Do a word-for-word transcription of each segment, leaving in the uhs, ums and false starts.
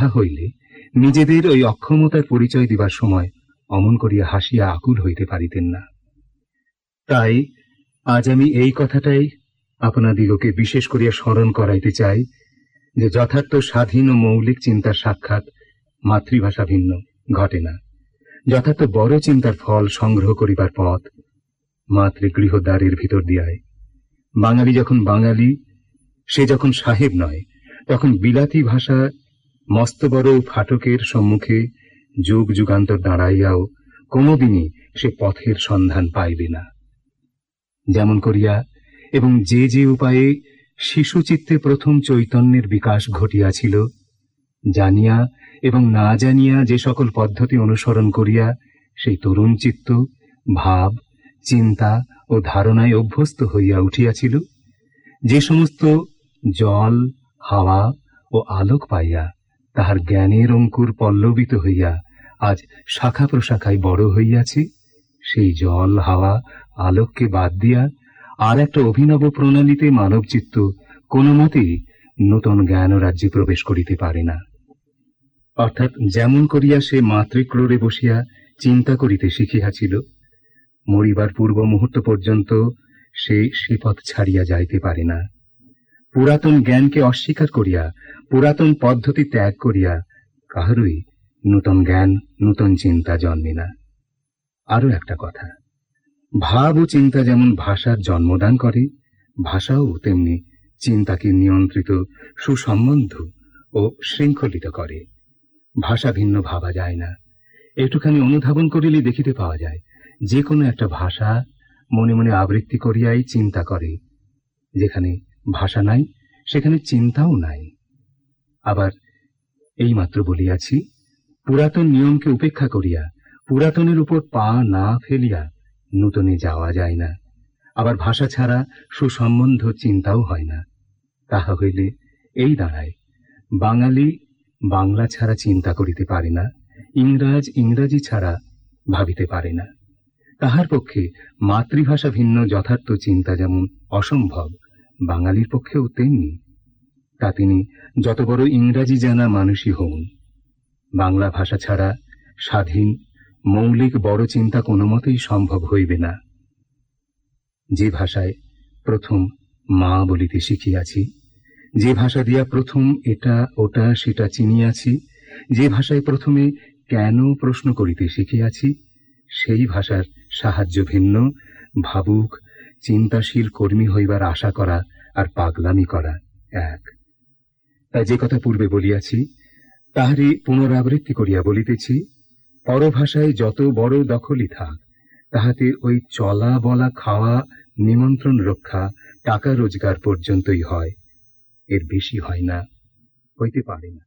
তাহা হইলে নিজেদের ওই অক্ষমতার পরিচয় দিবার সময় অমন করিয়া হাসিয়া আকুল হইতে পারিতেন না। তাই আজ আমি এই কথাটাই আপনাদিগকে বিশেষ করিয়া স্মরণ করাইতে চাই যে যথার্থ স্বাধীন ও মৌলিক চিন্তার সাক্ষাৎ মাতৃভাষা ভিন্ন ঘটে না। যথার্থ বড় চিন্তার ফল সংগ্রহ করিবার পথ মাতৃগৃহদ্বারের ভিতর দিয়ায়। বাঙালি যখন বাঙালি, সে যখন সাহেব নয়, তখন বিলাতি ভাষা মস্ত বড় ফাটকের সম্মুখে যুগ যুগান্তর দাঁড়াইয়াও কোনদিনই সে পথের সন্ধান পাইবে না। যেমন করিয়া এবং যে যে উপায়ে শিশুচিত্তে প্রথম চৈতন্যের বিকাশ ঘটিয়াছিল, জানিয়া এবং না জানিয়া যে সকল পদ্ধতি অনুসরণ করিয়া সেই তরুণ চিত্ত ভাব, চিন্তা ও ধারণায় অভ্যস্ত হইয়া উঠিয়াছিল, যে সমস্ত জল, হাওয়া ও আলোক পাইয়া তাহার জ্ঞানের অঙ্কুর পল্লবিত হইয়া আজ শাখা প্রশাখায় বড় হইয়াছে, সেই জল, হাওয়া, আলোককে বাদ দিয়া আর একটা অভিনব প্রণালীতে মানবচিত্ত কোন মতেই নূতন জ্ঞান রাজ্যে প্রবেশ করিতে পারে না। অর্থাৎ যেমন করিয়া সে মাতৃক্রোড়ে বসিয়া চিন্তা করিতে শিখিয়াছিল, মরিবার পূর্ব মুহূর্ত পর্যন্ত সে সে পথ ছাড়িয়া যাইতে পারে না। পুরাতন জ্ঞানকে অস্বীকার করিয়া, পুরাতন পদ্ধতি ত্যাগ করিয়া কাহারই নূতন জ্ঞান, নূতন চিন্তা জন্মে না। আরো একটা কথা, ভাব ও চিন্তা যেমন ভাষার জন্মদান করে, ভাষাও তেমনি চিন্তাকে নিয়ন্ত্রিত, সুসম্বন্ধ ও শৃঙ্খলিত করে। ভাষা ভিন্ন ভাবা যায় না। একটুখানি অনুধাবন করিলে দেখিতে পাওয়া যায় যে কোনো একটা ভাষা মনে মনে আবৃত্তি করিয়াই চিন্তা করে। যেখানে ভাষা নাই সেখানে চিন্তাও নাই। আবার এইমাত্র বলিয়াছি, পুরাতন নিয়মকে উপেক্ষা করিয়া পুরাতনের উপর পা না ফেলিয়া নূতনে যাওয়া যায় না। আবার ভাষা ছাড়া সুসম্বন্ধ চিন্তাও হয় না। তাহা হইলে এই দাঁড়ায়, বাঙালি বাংলা ছাড়া চিন্তা করিতে পারে না, ইংরাজ ইংরাজি ছাড়া ভাবিতে পারে না। তাহার পক্ষে মাতৃভাষা ভিন্ন যথার্থ চিন্তা যেমন অসম্ভব, বাঙালির পক্ষেও তেমনি। তা তিনি যত বড় ইংরাজি জানা মানুষই হন, বাংলা ভাষা ছাড়া স্বাধীন মৌলিক বড় চিন্তা কোনো মতেই সম্ভব হইবে না। যে ভাষায় প্রথম মা বলিতে শিখিয়াছি, যে ভাষা দিয়া প্রথম এটা ওটা সেটা চিনিয়াছি, যে ভাষায় প্রথমে কেন প্রশ্ন করিতে শিখিয়াছি, সেই ভাষার সাহায্য ভিন্ন, ভাবুক চিন্তাশীল কর্মী হইবার আশা করা আর পাগলামি করা এক। তাই যে কথা পূর্বে বলিয়াছি তাহারই পুনরাবৃত্তি করিয়া বলিতেছি, পরভাষায় যত বড় দখলই থাক, তাহাতে ওই চলা বলা খাওয়া, নিমন্ত্রণ রক্ষা, টাকা রোজগার পর্যন্তই হয়, এর বেশি হয় না, হইতে পারে না।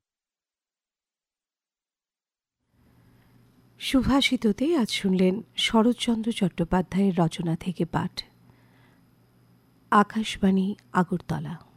সুভাষিততে আজ শুনলেন শরৎচন্দ্র চট্টোপাধ্যায়ের রচনা থেকে পাঠ। আকাশবাণী, আগরতলা।